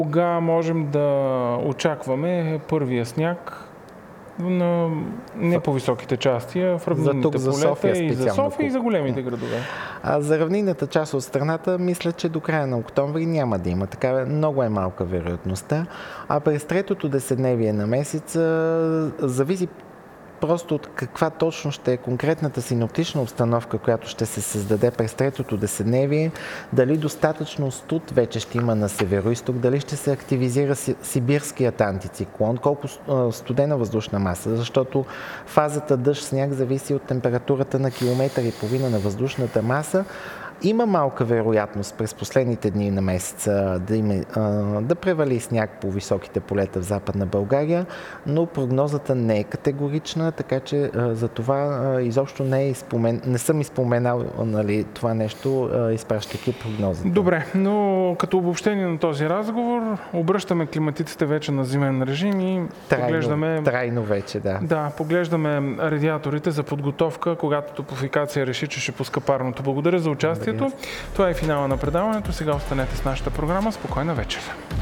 Кога можем да очакваме първия сняг на не по-високите части, а в равнинните полета и за София и за големите градове? За равнинната част от страната мисля, че до края на октомври няма да има. Така много е малка вероятността. А през третото десетдневие на месеца зависи просто от каква точно ще е конкретната синоптична обстановка, която ще се създаде през третото десетдневие, дали достатъчно студ вече ще има на североизток, дали ще се активизира сибирският антициклон, колко студена въздушна маса, защото фазата дъжд-сняг зависи от температурата на километър и половина на въздушната маса. Има малка вероятност през последните дни на месеца да превали сняг по високите полета в Западна България, но прогнозата не е категорична, така че за това изобщо не съм изпоменал това нещо, изпращайки прогнозата. Добре, но като обобщение на този разговор, обръщаме климатиците вече на зимен режим и поглеждаме... Трайно вече, да. Да, поглеждаме радиаторите за подготовка, когато Топлофикация реши, че ще пуска парното. Благодаря за участието. Това е финала на предаването. Сега останете с нашата програма. Спокойна вечер.